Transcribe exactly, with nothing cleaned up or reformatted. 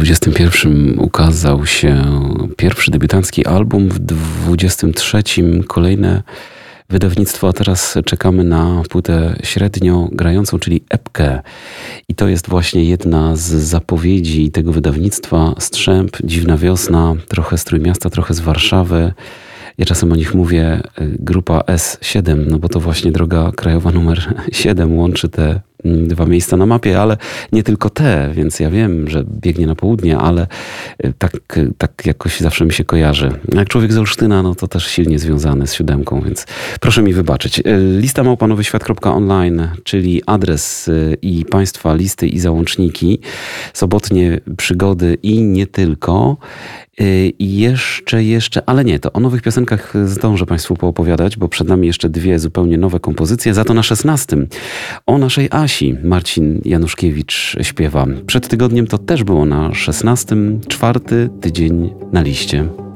dwudziestym pierwszym ukazał się pierwszy debiutancki album, w dwudziestym trzecim kolejne wydawnictwo, a teraz czekamy na płytę średnio grającą, czyli epkę. I to jest właśnie jedna z zapowiedzi tego wydawnictwa. Strzęp, Dziwna Wiosna, trochę z Trójmiasta, trochę z Warszawy. Ja czasem o nich mówię grupa S siedem, no bo to właśnie droga krajowa numer siedem łączy te dwa miejsca na mapie, ale nie tylko te, więc ja wiem, że biegnie na południe, ale tak, tak jakoś zawsze mi się kojarzy. Jak człowiek z Olsztyna, no to też silnie związany z siódemką, więc proszę mi wybaczyć. Lista małpa nowy świat kropka online, czyli adres i Państwa listy i załączniki, sobotnie przygody i nie tylko. I jeszcze, jeszcze, ale nie, to o nowych piosenkach zdążę Państwu poopowiadać, bo przed nami jeszcze dwie zupełnie nowe kompozycje. Za to na szesnastym o naszej Asi Marcin Januszkiewicz śpiewa. Przed tygodniem to też było na szesnastym, czwarty tydzień na liście.